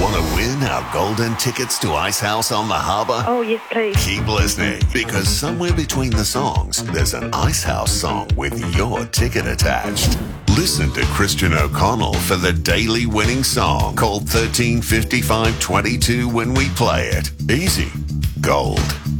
Want to win our golden tickets to Icehouse on the Harbour? Oh, yes, please. Keep listening, because somewhere between the songs, there's an Icehouse song with your ticket attached. Listen to Christian O'Connell for the daily winning song called 135522 when we play it. Easy. Gold.